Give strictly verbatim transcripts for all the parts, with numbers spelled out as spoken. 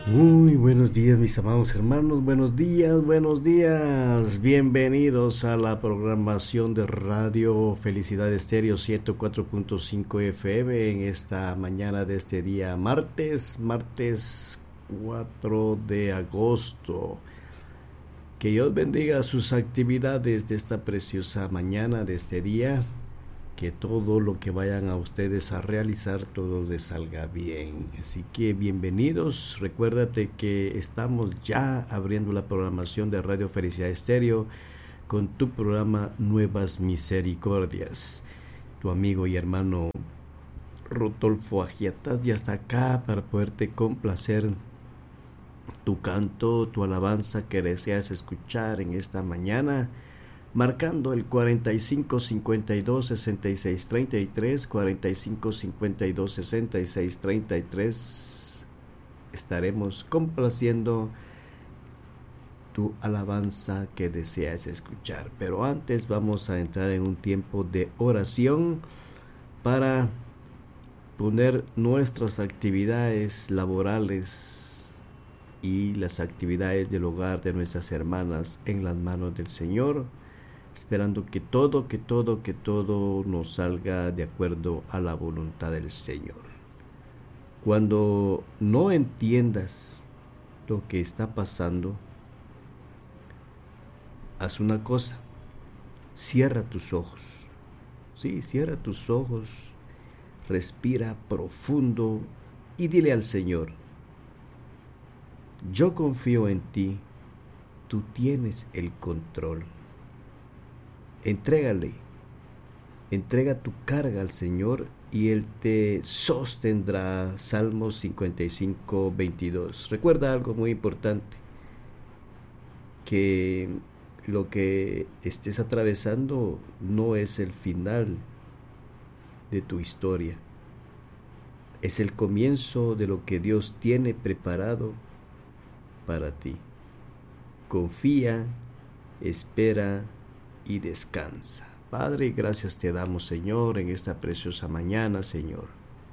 Muy buenos días, mis amados hermanos, buenos días, buenos días. Bienvenidos a la programación de Radio Felicidad Estéreo ciento cuatro punto cinco F M en esta mañana de este día martes, martes cuatro de agosto. Que Dios bendiga sus actividades de esta preciosa mañana, de este día. Que todo lo que vayan a ustedes a realizar, todo les salga bien. Así que bienvenidos. Recuérdate que estamos ya abriendo la programación de Radio Felicidad Estéreo con tu programa Nuevas Misericordias. Tu amigo y hermano Rodolfo Agiatas ya está acá para poderte complacer tu canto, tu alabanza que deseas escuchar en esta mañana, marcando el cuarenta y cinco cincuenta y dos sesenta y seis treinta y tres, cuarenta y cinco cincuenta y dos sesenta y seis treinta y tres. Estaremos complaciendo tu alabanza que deseas escuchar. Pero antes vamos a entrar en un tiempo de oración para poner nuestras actividades laborales y las actividades del hogar de nuestras hermanas en las manos del Señor, esperando que todo, que todo, que todo nos salga de acuerdo a la voluntad del Señor. Cuando no entiendas lo que está pasando, haz una cosa: cierra tus ojos. Sí, cierra tus ojos, respira profundo y dile al Señor: yo confío en ti, tú tienes el control. Entrégale, entrega tu carga al Señor y Él te sostendrá. Salmos cincuenta y cinco, veintidós. Recuerda algo muy importante: que lo que estés atravesando no es el final de tu historia, es el comienzo de lo que Dios tiene preparado para ti. Confía, espera y descansa. Padre, gracias te damos, Señor, en esta preciosa mañana, Señor,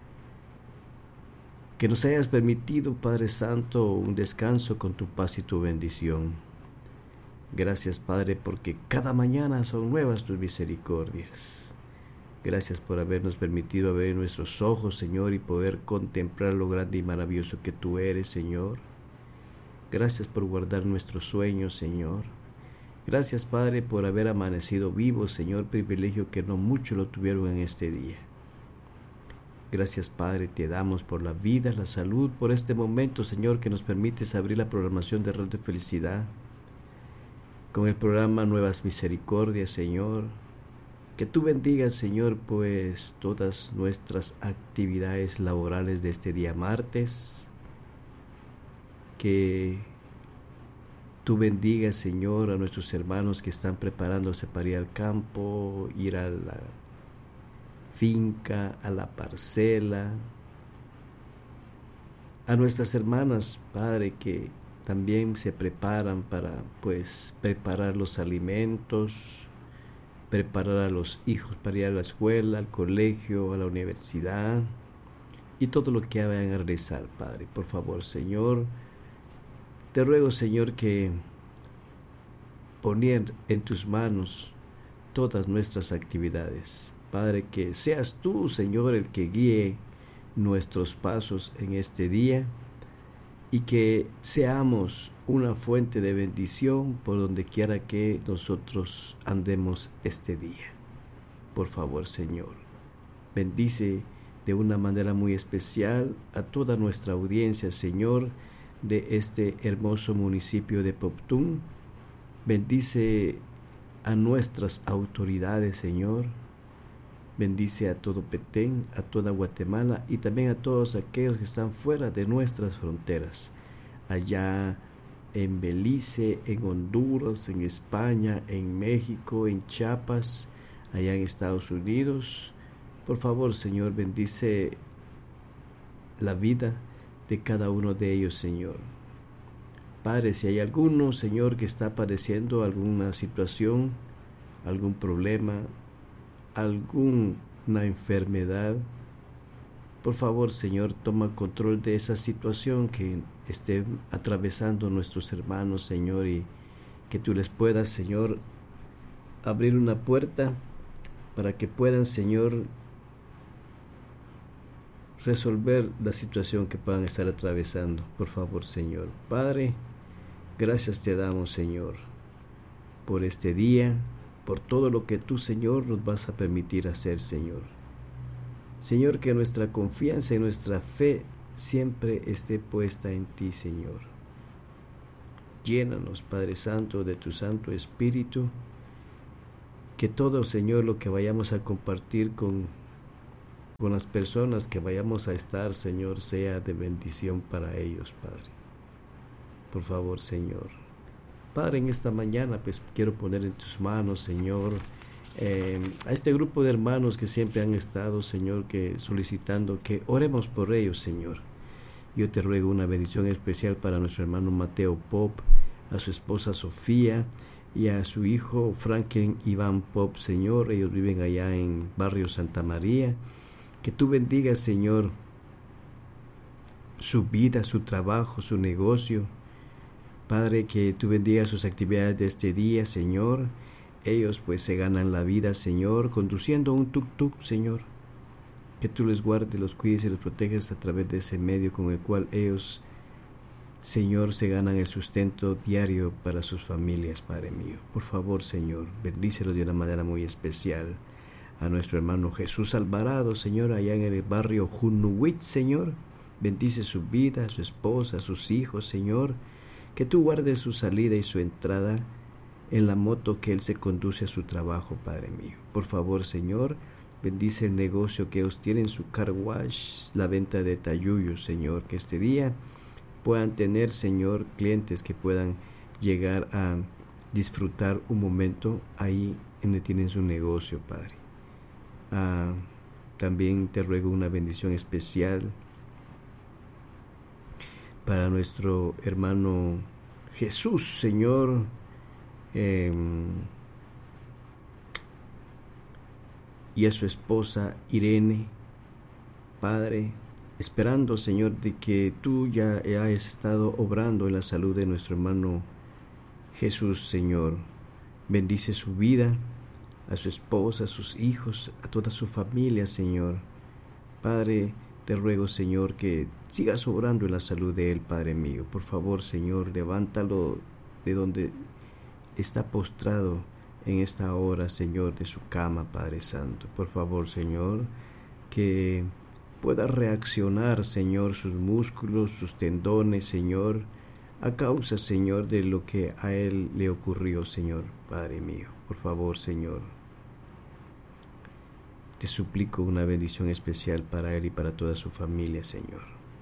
que nos hayas permitido, Padre Santo, un descanso con tu paz y tu bendición. Gracias, Padre, porque cada mañana son nuevas tus misericordias. Gracias por habernos permitido abrir nuestros ojos, Señor, y poder contemplar lo grande y maravilloso que tú eres, Señor. Gracias por guardar nuestros sueños, Señor. Gracias, Padre, por haber amanecido vivos, Señor, privilegio que no muchos lo tuvieron en este día. Gracias, Padre, te damos por la vida, la salud, por este momento, Señor, que nos permites abrir la programación de Radio Felicidad con el programa Nuevas Misericordias, Señor. Que tú bendigas, Señor, pues todas nuestras actividades laborales de este día martes. Que tú bendigas, Señor, a nuestros hermanos que están preparándose para ir al campo, ir a la finca, a la parcela. A nuestras hermanas, Padre, que también se preparan para, pues, preparar los alimentos, preparar a los hijos para ir a la escuela, al colegio, a la universidad y todo lo que vayan a realizar, Padre. Por favor, Señor, te ruego, Señor, que poner en tus manos todas nuestras actividades. Padre, que seas tú, Señor, el que guíe nuestros pasos en este día y que seamos una fuente de bendición por donde quiera que nosotros andemos este día. Por favor, Señor, bendice de una manera muy especial a toda nuestra audiencia, Señor, de este hermoso municipio de Poptún. Bendice a nuestras autoridades, Señor. Bendice a todo Petén, a toda Guatemala y también a todos aquellos que están fuera de nuestras fronteras, allá en Belice, en Honduras, en España, en México, en Chiapas, allá en Estados Unidos. Por favor, Señor, bendice la vida de cada uno de ellos, Señor. Padre, si hay alguno, Señor, que está padeciendo alguna situación, algún problema, alguna enfermedad, Por favor, Señor, toma control de esa situación que esté atravesando nuestros hermanos, Señor, y que tú les puedas, Señor, abrir una puerta para que puedan, Señor, resolver la situación que puedan estar atravesando. Por favor, Señor. Padre, gracias te damos, Señor, por este día, por todo lo que tú, Señor, nos vas a permitir hacer, Señor. Señor, que nuestra confianza y nuestra fe siempre esté puesta en ti, Señor. Llénanos, Padre Santo, de tu Santo Espíritu, que todo, Señor, lo que vayamos a compartir con, con las personas que vayamos a estar, Señor, sea de bendición para ellos, Padre. Por favor, Señor. Padre, en esta mañana, pues quiero poner en tus manos, Señor, eh, a este grupo de hermanos que siempre han estado, Señor, que solicitando que oremos por ellos, Señor. Yo te ruego una bendición especial para nuestro hermano Mateo Pop, a su esposa Sofía y a su hijo Franklin Iván Pop, Señor. Ellos viven allá en Barrio Santa María. Que tú bendigas, Señor, su vida, su trabajo, su negocio. Padre, que tú bendigas sus actividades de este día, Señor. Ellos pues se ganan la vida, Señor, conduciendo un tuk-tuk, Señor. Que tú les guardes, los cuides y los proteges a través de ese medio con el cual ellos, Señor, se ganan el sustento diario para sus familias, Padre mío. Por favor, Señor, bendícelos de una manera muy especial. A nuestro hermano Jesús Alvarado, Señor, allá en el barrio Junuwit, Señor. Bendice su vida, su esposa, sus hijos, Señor. Que tú guardes su salida y su entrada en la moto que él se conduce a su trabajo, Padre mío. Por favor, Señor, bendice el negocio que ellos tienen, su car wash, la venta de tayuyos, Señor. Que este día puedan tener, Señor, clientes que puedan llegar a disfrutar un momento ahí donde tienen su negocio, Padre. Ah, también te ruego una bendición especial para nuestro hermano Jesús, Señor, eh, y a su esposa Irene, Padre, esperando, Señor, de que tú ya hayas estado obrando en la salud de nuestro hermano Jesús, Señor. Bendice su vida, a su esposa, a sus hijos, a toda su familia, Señor. Padre, te ruego, Señor, que sigas obrando en la salud de él, Padre mío. Por favor, Señor, levántalo de donde está postrado en esta hora, Señor, de su cama, Padre Santo. Por favor, Señor, que pueda reaccionar, Señor, sus músculos, sus tendones, Señor, a causa, Señor, de lo que a él le ocurrió, Señor, Padre mío. Por favor, Señor, te suplico una bendición especial para él y para toda su familia, Señor.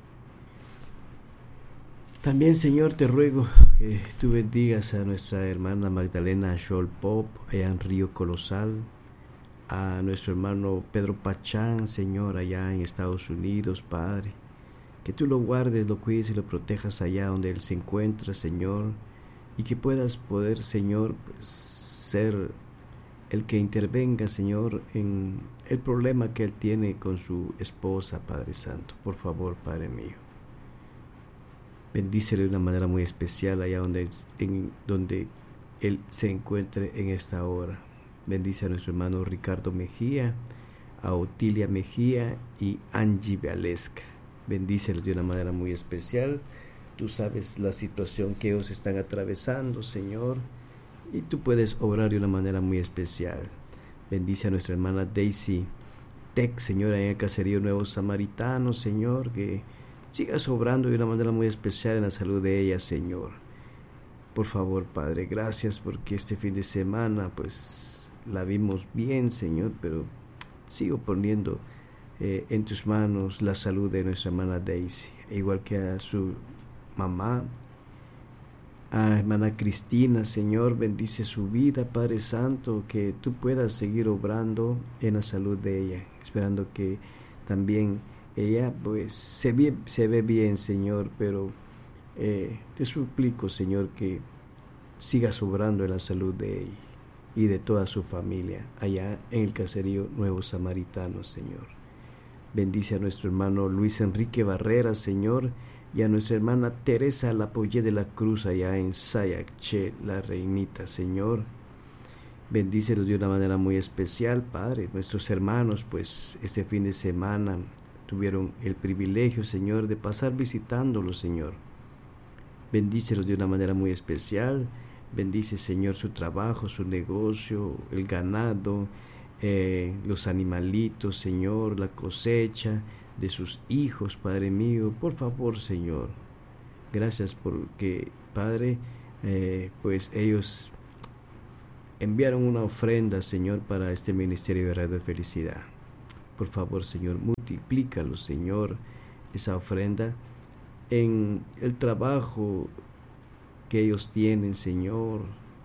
También, Señor, te ruego que tú bendigas a nuestra hermana Magdalena Scholl Pop, allá en Río Colosal, a nuestro hermano Pedro Pachán, Señor, allá en Estados Unidos, Padre. Que tú lo guardes, lo cuides y lo protejas allá donde él se encuentra, Señor, y que puedas poder, Señor, pues, ser el que intervenga, Señor, en el problema que él tiene con su esposa, Padre Santo. Por favor, Padre mío, bendícele de una manera muy especial allá donde, en, donde él se encuentre en esta hora. Bendice a nuestro hermano Ricardo Mejía, a Otilia Mejía y Angie Valesca. Bendícelos de una manera muy especial. Tú sabes la situación que ellos están atravesando, Señor, y tú puedes obrar de una manera muy especial. Bendice a nuestra hermana Daisy Tech, Señor, en el caserío Nuevo Samaritano, Señor, que sigas obrando de una manera muy especial en la salud de ella, Señor. Por favor, Padre, gracias porque este fin de semana, pues, la vimos bien, Señor, pero sigo poniendo eh, en tus manos la salud de nuestra hermana Daisy, igual que a su mamá, a hermana Cristina. Señor, bendice su vida, Padre Santo, que tú puedas seguir obrando en la salud de ella, esperando que también ella pues se ve, se ve bien, Señor, pero eh, te suplico, Señor, que sigas obrando en la salud de ella y de toda su familia allá en el caserío Nuevo Samaritano, Señor. Bendice a nuestro hermano Luis Enrique Barrera, Señor, y a nuestra hermana Teresa Lapolle de la Cruz, allá en Sayacché, la Reinita, Señor. Bendícelos de una manera muy especial, Padre. Nuestros hermanos, pues, este fin de semana tuvieron el privilegio, Señor, de pasar visitándolos, Señor. Bendícelos de una manera muy especial. Bendice, Señor, su trabajo, su negocio, el ganado, eh, los animalitos, Señor, la cosecha de sus hijos, Padre mío. Por favor, Señor, gracias porque, Padre, eh, pues ellos enviaron una ofrenda, Señor, para este ministerio de Radio Felicidad. Por favor, Señor, multiplícalo, Señor, esa ofrenda en el trabajo que ellos tienen, Señor,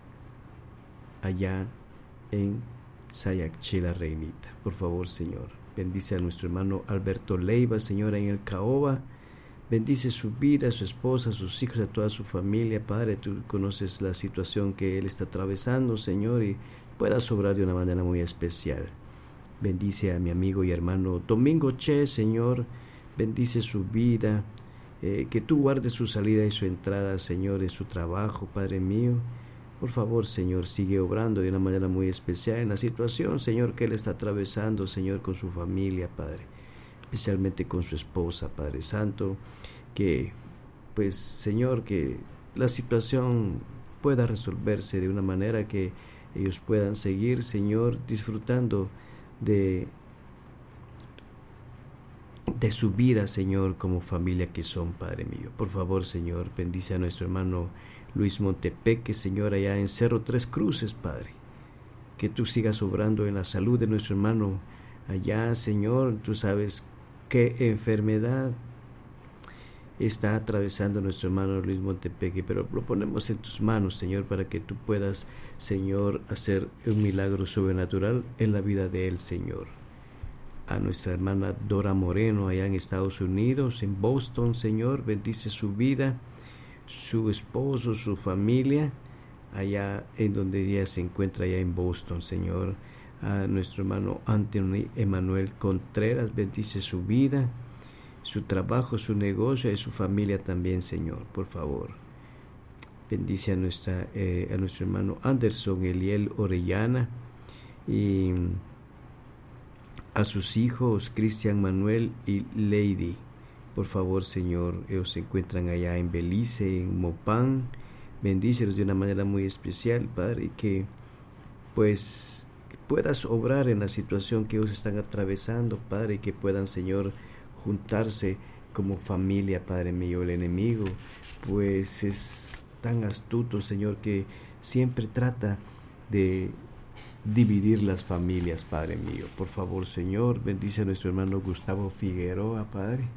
allá en Sayacché, la Reinita. Por favor, Señor, bendice a nuestro hermano Alberto Leiva, Señor, en el Caoba. Bendice su vida, a su esposa, a sus hijos, a toda su familia. Padre, tú conoces la situación que él está atravesando, Señor, y puedas obrar de una manera muy especial. Bendice a mi amigo y hermano Domingo Che, Señor. Bendice su vida. Eh, que tú guardes su salida y su entrada, Señor, en su trabajo, Padre mío. Por favor, Señor, sigue obrando de una manera muy especial en la situación, Señor, que él está atravesando, Señor, con su familia, Padre, especialmente con su esposa, Padre Santo, que, pues, Señor, que la situación pueda resolverse de una manera que ellos puedan seguir, Señor, disfrutando de de su vida, Señor, como familia que son, Padre mío. Por favor, Señor, bendice a nuestro hermano Luis Montepeque, Señor, allá en Cerro Tres Cruces, Padre. Que tú sigas obrando en la salud de nuestro hermano allá, Señor. Tú sabes qué enfermedad está atravesando nuestro hermano Luis Montepeque, pero lo ponemos en tus manos, Señor, para que tú puedas, Señor, hacer un milagro sobrenatural en la vida de él, Señor. A nuestra hermana Dora Moreno allá en Estados Unidos, en Boston, Señor, bendice su vida, su esposo, su familia, allá en donde ella se encuentra, allá en Boston, Señor. A nuestro hermano Anthony Emanuel Contreras, bendice su vida, su trabajo, su negocio y su familia también, Señor, por favor. Bendice a, nuestra, eh, a nuestro hermano Anderson Eliel Orellana y a sus hijos Cristian Manuel y Lady. Por favor, Señor, ellos se encuentran allá en Belice, en Mopán. Bendícelos de una manera muy especial, Padre, y que pues puedas obrar en la situación que ellos están atravesando, Padre, y que puedan, Señor, juntarse como familia, Padre mío. El enemigo pues es tan astuto, Señor, que siempre trata de dividir las familias, Padre mío. Por favor, Señor, bendice a nuestro hermano Gustavo Figueroa, Padre,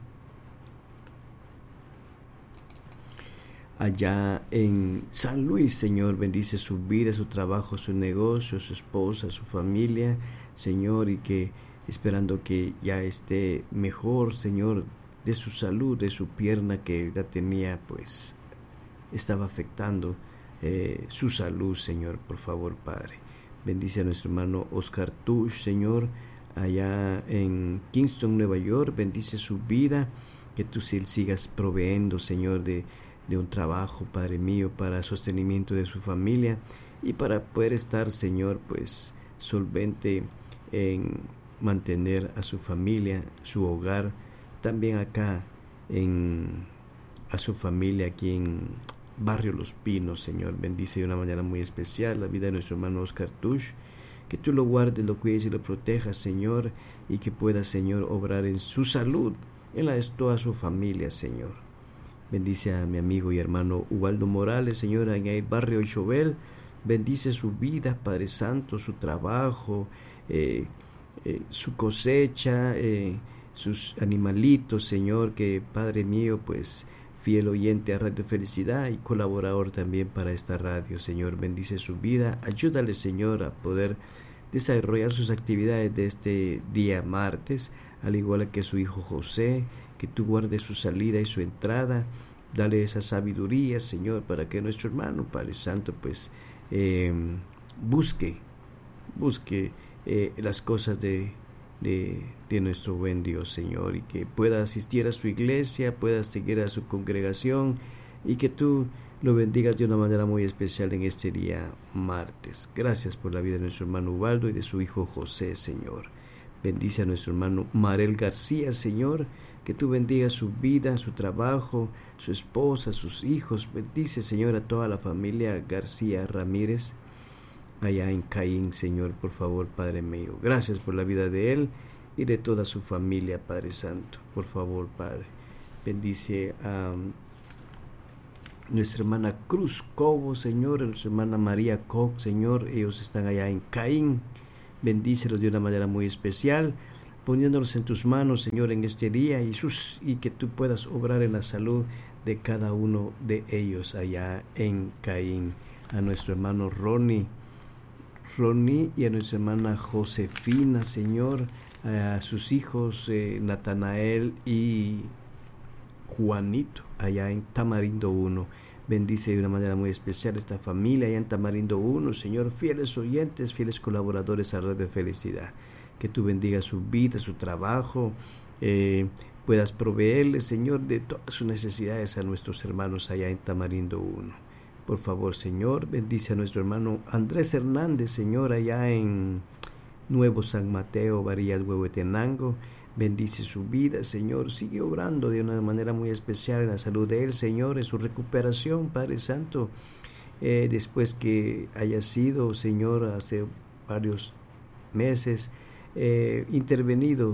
allá en San Luis, Señor, bendice su vida, su trabajo, su negocio, su esposa, su familia, Señor, y que esperando que ya esté mejor, Señor, de su salud, de su pierna que ya tenía, pues estaba afectando eh, su salud, Señor. Por favor, Padre, bendice a nuestro hermano Oscar Tush, Señor, allá en Kingston, Nueva York. Bendice su vida, que tú sigas proveyendo, Señor, de, de un trabajo, Padre mío, para sostenimiento de su familia y para poder estar, Señor, pues solvente en mantener a su familia, su hogar, también acá en a su familia aquí en Barrio Los Pinos, Señor. Bendice de una manera muy especial la vida de nuestro hermano Oscar Tush, que tú lo guardes, lo cuides y lo protejas, Señor, y que pueda, Señor, obrar en su salud, en la de toda su familia, Señor. Bendice a mi amigo y hermano Ubaldo Morales, Señor, en el Barrio Chovel. Bendice su vida, Padre Santo, su trabajo, eh, eh, su cosecha, eh, sus animalitos, Señor, que, Padre mío, pues fiel oyente a Radio Felicidad y colaborador también para esta radio, Señor. Bendice su vida, ayúdale, Señor, a poder desarrollar sus actividades de este día martes, al igual que su hijo José, que tú guardes su salida y su entrada. Dale esa sabiduría, Señor, para que nuestro hermano, Padre Santo, pues eh, busque, busque eh, las cosas de, de, de nuestro buen Dios, Señor, y que pueda asistir a su iglesia, pueda seguir a su congregación, y que tú lo bendigas de una manera muy especial en este día martes. Gracias por la vida de nuestro hermano Ubaldo y de su hijo José, Señor. Bendice a nuestro hermano Marel García, Señor, que tú bendigas su vida, su trabajo, su esposa, sus hijos. Bendice, Señor, a toda la familia García Ramírez allá en Caín, Señor, por favor, Padre mío. Gracias por la vida de él y de toda su familia, Padre Santo. Por favor, Padre, bendice a um, nuestra hermana Cruz Cobo, Señor, a nuestra hermana María Koch, Señor. Ellos están allá en Caín. Bendícelos de una manera muy especial, poniéndolos en tus manos, Señor, en este día, y, sus, y que tú puedas obrar en la salud de cada uno de ellos allá en Caín. A nuestro hermano Ronnie, Ronnie y a nuestra hermana Josefina, Señor, a sus hijos eh, Natanael y Juanito, allá en Tamarindo uno. Bendice de una manera muy especial esta familia allá en Tamarindo uno, Señor, fieles oyentes, fieles colaboradores a Radio Felicidad. Que tú bendigas su vida, su trabajo, eh, puedas proveerles, Señor, de todas sus necesidades a nuestros hermanos allá en Tamarindo uno. Por favor, Señor, bendice a nuestro hermano Andrés Hernández, Señor, allá en Nuevo San Mateo, Varillas, Huehuetenango. Bendice su vida, Señor. Sigue obrando de una manera muy especial en la salud de él, Señor, en su recuperación, Padre Santo. Eh, después que haya sido, Señor, hace varios meses, eh, intervenido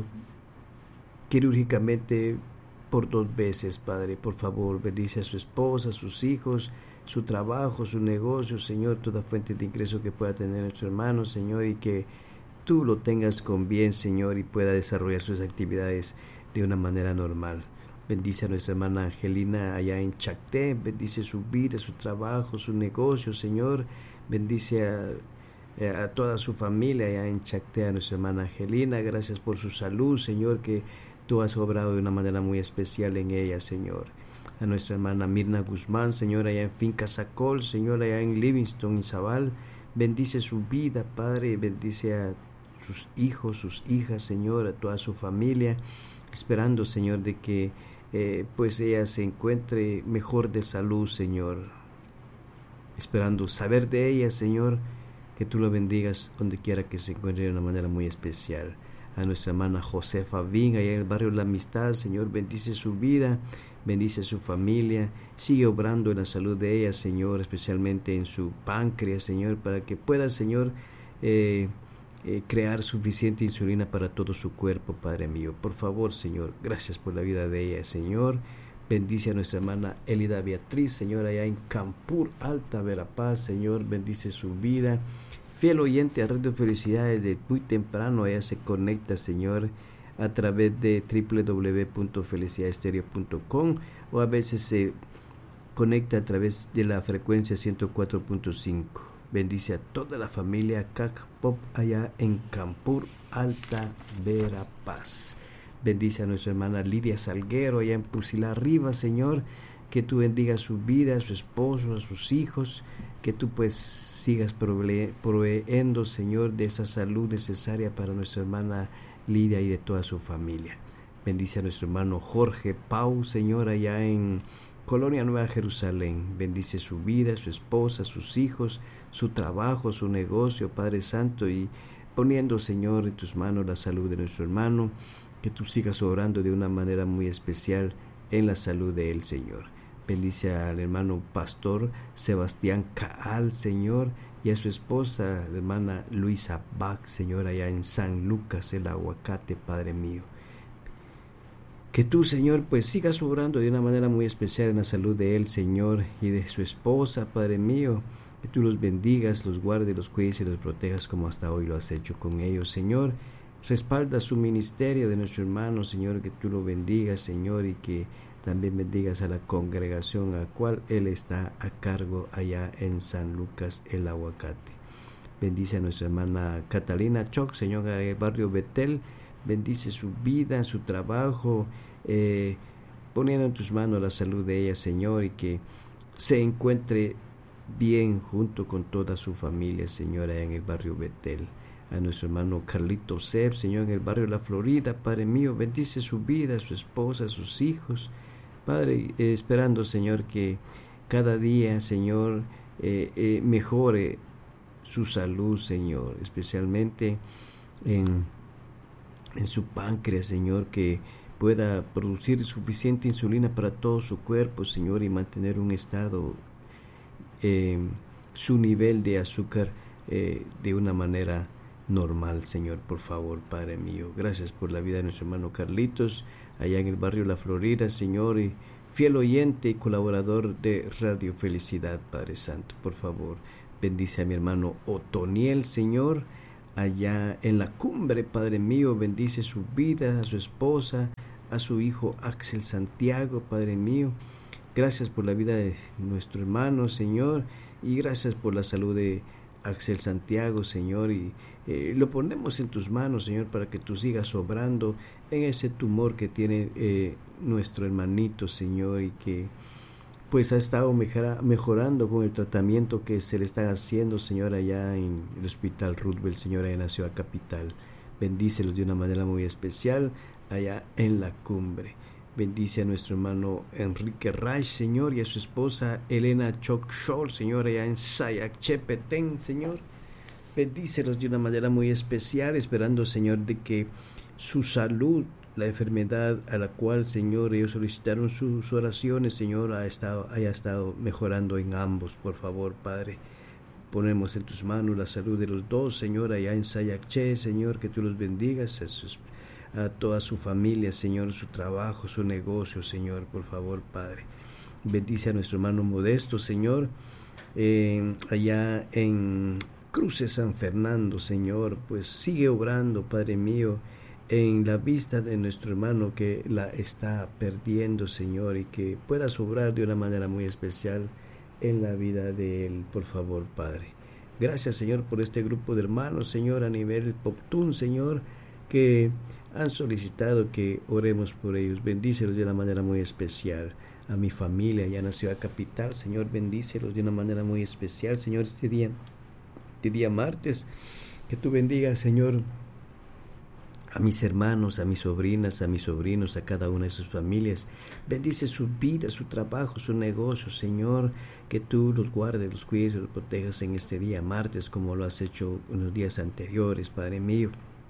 quirúrgicamente por dos veces, Padre. Por favor, bendice a su esposa, a sus hijos, su trabajo, su negocio, Señor, toda fuente de ingreso que pueda tener nuestro hermano, Señor, y que tú lo tengas con bien, Señor, y pueda desarrollar sus actividades de una manera normal. Bendice a nuestra hermana Angelina allá en Chacté, bendice su vida, su trabajo, su negocio, Señor. Bendice a, a toda su familia allá en Chacté, a nuestra hermana Angelina. Gracias por su salud, Señor, que tú has obrado de una manera muy especial en ella, Señor. A nuestra hermana Mirna Guzmán, Señor, allá en Finca Sacol, Señor, allá en Livingston, Izabal. Bendice su vida, Padre, bendice a sus hijos, sus hijas, Señor, a toda su familia, esperando, Señor, de que eh, pues ella se encuentre mejor de salud, Señor, esperando saber de ella, Señor, que tú lo bendigas donde quiera que se encuentre de una manera muy especial. A nuestra hermana Josefa Ving, allá en el barrio La Amistad, Señor, bendice su vida, bendice su familia, sigue obrando en la salud de ella, Señor, especialmente en su páncreas, Señor, para que pueda, Señor, eh, Eh, crear suficiente insulina para todo su cuerpo, Padre mío. Por favor, Señor, gracias por la vida de ella, Señor. Bendice a nuestra hermana Elida Beatriz, Señor, allá en Campur Alta, Verapaz, Señor, bendice su vida. Fiel oyente a Radio Felicidad, desde muy temprano ella se conecta, Señor, a través de doble u doble u doble u punto felicidad estéreo punto com, o a veces se conecta a través de la frecuencia ciento cuatro punto cinco. Bendice a toda la familia Cac Pop allá en Campur Alta, Verapaz. Bendice a nuestra hermana Lidia Salguero allá en Pusila Arriba, Señor, que tú bendigas su vida, a su esposo, a sus hijos, que tú pues sigas prove- proveyendo, Señor, de esa salud necesaria para nuestra hermana Lidia y de toda su familia. Bendice a nuestro hermano Jorge Pau, Señor, allá en Colonia Nueva Jerusalén. Bendice su vida, su esposa, sus hijos, su trabajo, su negocio, Padre Santo, y poniendo, Señor, en tus manos la salud de nuestro hermano, que tú sigas obrando de una manera muy especial en la salud de él, Señor. Bendice al hermano pastor Sebastián Caal, Señor, y a su esposa, la hermana Luisa Bach, Señor, allá en San Lucas, el Aguacate, Padre mío. Que tú, Señor, pues sigas obrando de una manera muy especial en la salud de él, Señor, y de su esposa, Padre mío. Que tú los bendigas, los guardes, los cuides y los protejas como hasta hoy lo has hecho con ellos, Señor. Respalda su ministerio de nuestro hermano, Señor, que tú lo bendigas, Señor, y que también bendigas a la congregación a la cual él está a cargo allá en San Lucas, el Aguacate. Bendice a nuestra hermana Catalina Choc, Señor, en el barrio Betel. Bendice su vida, su trabajo, eh, poniendo en tus manos la salud de ella, Señor, y que se encuentre bien junto con toda su familia, Señora, en el barrio Betel. a nuestro hermano Carlito Seb, Señor, en el barrio de La Florida. Padre mío, bendice su vida, su esposa, sus hijos. Padre, eh, esperando, Señor, que cada día, Señor, eh, eh, mejore su salud, Señor, especialmente en, en su páncreas, Señor, que pueda producir suficiente insulina para todo su cuerpo, Señor, y mantener un estado, eh, su nivel de azúcar eh, de una manera normal, Señor, por favor, Padre mío. Gracias por la vida de nuestro hermano Carlitos, allá en el barrio La Florida, Señor, y fiel oyente y colaborador de Radio Felicidad, Padre Santo. Por favor, bendice a mi hermano Otoniel, Señor, allá en la cumbre, Padre mío. Bendice su vida, a su esposa, a su hijo Axel Santiago, Padre mío. Gracias por la vida de nuestro hermano, Señor, y gracias por la salud de Axel Santiago, Señor, y eh, lo ponemos en tus manos, Señor, para que tú sigas obrando en ese tumor que tiene eh, nuestro hermanito, Señor, y que pues ha estado mejora, mejorando con el tratamiento que se le está haciendo, Señor, allá en el Hospital Roosevelt, Señor, en la ciudad capital. Bendícelos de una manera muy especial allá en la cumbre. Bendice a nuestro hermano Enrique Reich, Señor, y a su esposa Elena Chokshol, Señor, allá en Sayacchepetén, Señor. Bendícelos de una manera muy especial, esperando, Señor, de que su salud, la enfermedad a la cual, Señor, ellos solicitaron sus oraciones, Señor, ha estado, haya estado mejorando en ambos. Por favor, Padre, ponemos en tus manos la salud de los dos, Señor, allá en Sayacché, Señor, que tú los bendigas, a sus a toda su familia, Señor, su trabajo, su negocio, Señor, por favor, Padre. Bendice a nuestro hermano Modesto, Señor, eh, allá en Cruces San Fernando, Señor, pues sigue obrando, Padre mío, en la vista de nuestro hermano que la está perdiendo, Señor, y que pueda obrar de una manera muy especial en la vida de él, por favor, Padre. Gracias, Señor, por este grupo de hermanos, Señor, a nivel Poptún, Señor, que han solicitado que oremos por ellos. Bendícelos de una manera muy especial. A mi familia allá en la ciudad capital, Señor, bendícelos de una manera muy especial, Señor, este día, este día martes, que tú bendigas, Señor, a mis hermanos, a mis sobrinas, a mis sobrinos, a cada una de sus familias. Bendice su vida, su trabajo, su negocio, Señor, que tú los guardes, los cuides, los protejas en este día martes, como lo has hecho en los días anteriores, Padre mío.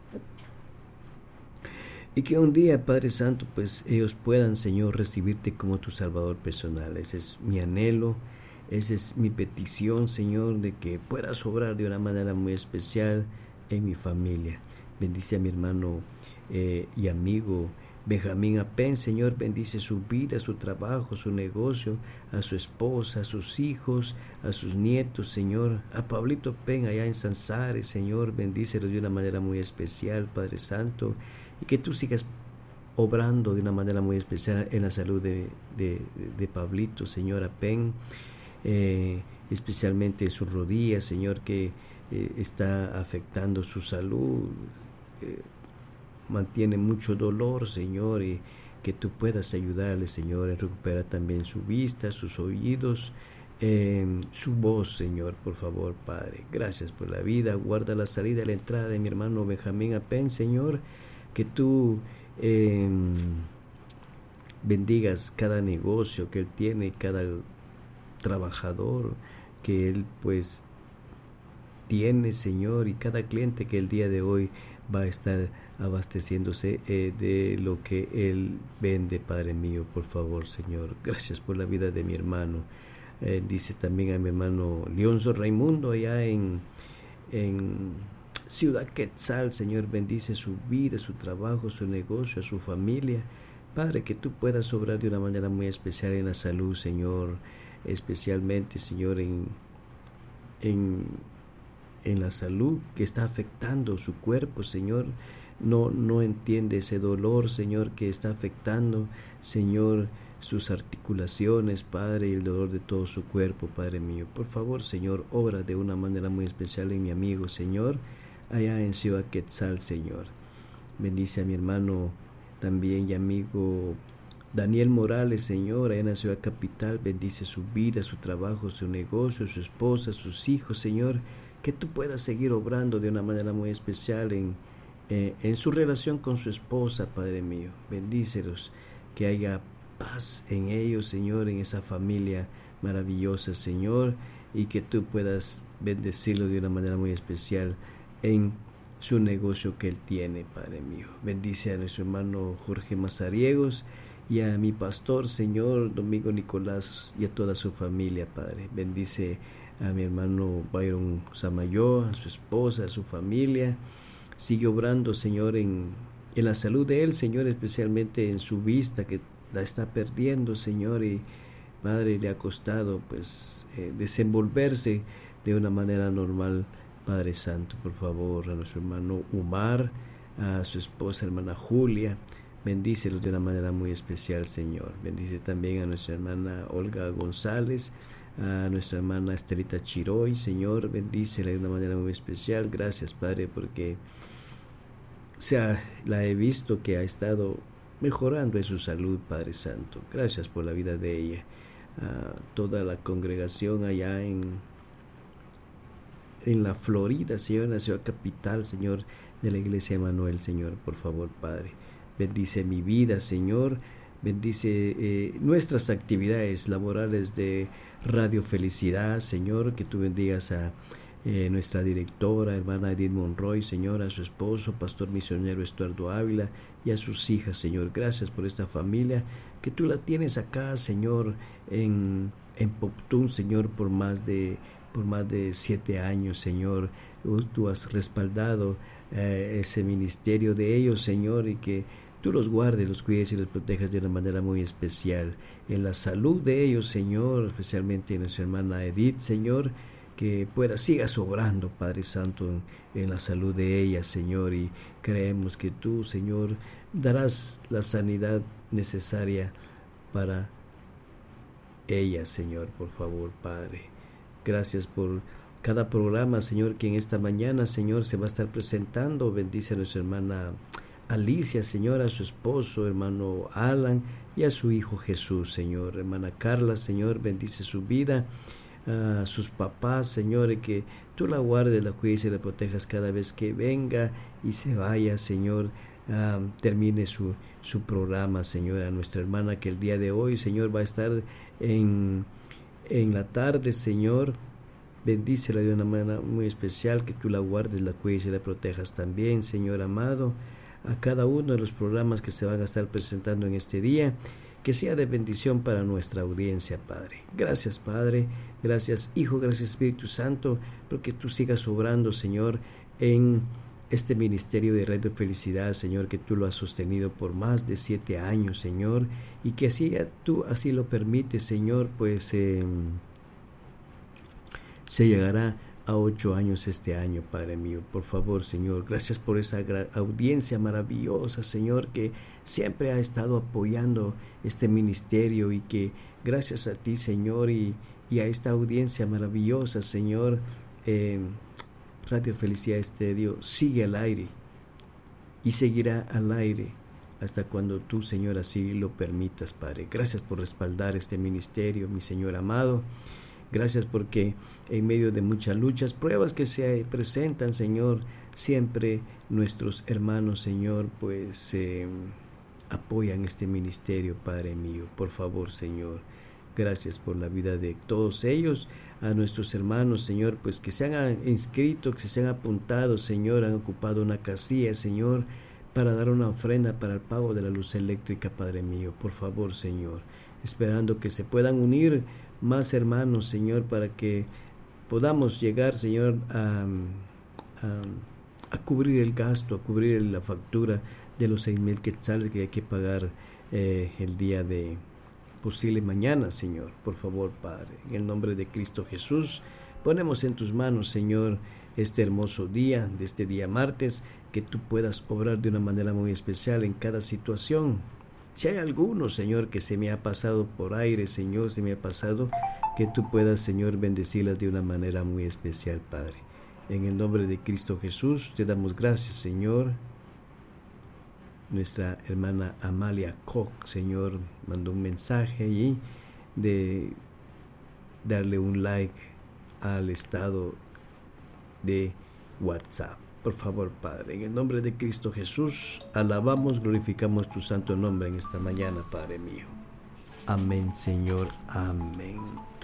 Y que un día, Padre Santo, pues ellos puedan, Señor, recibirte como tu Salvador personal. Ese es mi anhelo, esa es mi petición, Señor, de que puedas obrar de una manera muy especial en mi familia. Bendice a mi hermano eh, y amigo Benjamín Apen, Señor, bendice su vida, su trabajo, su negocio, a su esposa, a sus hijos, a sus nietos, Señor, a Pablito Pen allá en Sanzares, Señor, bendícelos de una manera muy especial, Padre Santo, y que tú sigas obrando de una manera muy especial en la salud de, de, de Pablito, Señor, Apen, eh, especialmente sus rodillas, Señor, que eh, está afectando su salud, eh, mantiene mucho dolor, Señor, y que tú puedas ayudarle, Señor, en recuperar también su vista, sus oídos, eh, su voz, Señor, por favor, Padre. Gracias por la vida, guarda la salida y la entrada de mi hermano Benjamín Apen, Señor, que tú eh, bendigas cada negocio que él tiene, cada trabajador que él pues tiene, Señor, y cada cliente que el día de hoy va a estar abasteciéndose eh, de lo que él vende, Padre mío, por favor, Señor. Gracias por la vida de mi hermano. Eh, dice también a mi hermano Leonzo Raimundo allá en, en Ciudad Quetzal, Señor, bendice su vida, su trabajo, su negocio, a su familia. Padre, que tú puedas obrar de una manera muy especial en la salud, Señor, especialmente, Señor, en, en, en la salud que está afectando su cuerpo, Señor. No, no entiende ese dolor, Señor, que está afectando, Señor, sus articulaciones, Padre, y el dolor de todo su cuerpo, Padre mío. Por favor, Señor, obra de una manera muy especial en mi amigo, Señor, allá en Ciudad Quetzal, Señor. Bendice a mi hermano también y amigo Daniel Morales, Señor, allá en la ciudad capital. Bendice su vida, su trabajo, su negocio, su esposa, sus hijos, Señor. que tú puedas seguir obrando de una manera muy especial en, eh, en su relación con su esposa, Padre mío. Bendícelos, que haya paz en ellos, Señor, en esa familia maravillosa, Señor, y que tú puedas bendecirlo de una manera muy especial en su negocio que él tiene, Padre mío. Bendice a nuestro hermano Jorge Mazariegos y a mi pastor, Señor, Domingo Nicolás, y a toda su familia, Padre. Bendice a mi hermano Byron Samayoa, a su esposa, a su familia. Sigue obrando, Señor, en, en la salud de él, Señor, especialmente en su vista, que la está perdiendo, Señor, y Padre, le ha costado pues eh, desenvolverse de una manera normal. Padre Santo, por favor, a nuestro hermano Umar, a su esposa hermana Julia, bendícelos de una manera muy especial, Señor. Bendice también a nuestra hermana Olga González, a nuestra hermana Estelita Chiroy, Señor, bendícela de una manera muy especial. Gracias, Padre, porque sea, la he visto que ha estado mejorando en su salud, Padre Santo. Gracias por la vida de ella. A toda la congregación allá en en la Florida, Señor, en la ciudad capital, Señor, de la iglesia Emanuel, Señor, por favor, Padre. Bendice mi vida, Señor. Bendice eh, nuestras actividades laborales de Radio Felicidad, Señor. Que tú bendigas a eh, nuestra directora, hermana Edith Monroy, Señor, a su esposo, pastor misionero Estuardo Ávila, y a sus hijas, Señor. Gracias por esta familia que tú la tienes acá, Señor, en, en Poptún, Señor, por más de por más de siete años, Señor. Tú has respaldado eh, ese ministerio de ellos, Señor, y que tú los guardes, los cuides y los protejas de una manera muy especial. En la salud de ellos, Señor, especialmente en nuestra hermana Edith, Señor, que pueda, sigas obrando, Padre Santo, en, en la salud de ella, Señor, y creemos que tú, Señor, darás la sanidad necesaria para ella, Señor, por favor, Padre. Gracias por cada programa, Señor, que en esta mañana, Señor, se va a estar presentando. Bendice a nuestra hermana Alicia, Señor, a su esposo, hermano Alan, y a su hijo Jesús, Señor. Hermana Carla, Señor, bendice su vida, a sus papás, Señor, y que tú la guardes, la cuides y la protejas cada vez que venga y se vaya, Señor. Uh, termine su, su programa, Señor. A nuestra hermana que el día de hoy, Señor, va a estar en... en la tarde, Señor, bendícela de una manera muy especial, que tú la guardes, la cuides y la protejas también, Señor amado, a cada uno de los programas que se van a estar presentando en este día, que sea de bendición para nuestra audiencia, Padre. Gracias, Padre, gracias, Hijo, gracias, Espíritu Santo, porque tú sigas obrando, Señor, en este ministerio de Radio Felicidad, Señor, que tú lo has sostenido por más de siete años, Señor, y que así tú así lo permites, Señor, pues eh, se llegará a ocho años este año, Padre mío. Por favor, Señor, gracias por esa audiencia maravillosa, Señor, que siempre ha estado apoyando este ministerio, y que gracias a ti, Señor, y, y a esta audiencia maravillosa, Señor, eh, Radio Felicidad Estéreo sigue al aire y seguirá al aire hasta cuando tú, Señor, así lo permitas, Padre. Gracias por respaldar este ministerio, mi Señor amado. Gracias porque en medio de muchas luchas, pruebas que se presentan, Señor, siempre nuestros hermanos, Señor, pues eh, apoyan este ministerio, Padre mío. Por favor, Señor, gracias por la vida de todos ellos. A nuestros hermanos, Señor, pues que se han inscrito, que se han apuntado, Señor, han ocupado una casilla, Señor, para dar una ofrenda para el pago de la luz eléctrica, Padre mío. Por favor, Señor, esperando que se puedan unir más hermanos, Señor, para que podamos llegar, Señor, a, a, a cubrir el gasto, a cubrir la factura de los seis mil quetzales que hay que pagar eh, el día de posible mañana, Señor. Por favor, Padre, en el nombre de Cristo Jesús, ponemos en tus manos, Señor, este hermoso día, de este día martes, que tú puedas obrar de una manera muy especial en cada situación. Si hay alguno, Señor, que se me ha pasado por aire, Señor, se me ha pasado, que tú puedas, Señor, bendecirlas de una manera muy especial, Padre. En el nombre de Cristo Jesús, te damos gracias, Señor. Nuestra hermana Amalia Koch, Señor, mandó un mensaje allí de darle un like al estado de WhatsApp. Por favor, Padre, en el nombre de Cristo Jesús, alabamos, glorificamos tu santo nombre en esta mañana, Padre mío. Amén, Señor, amén.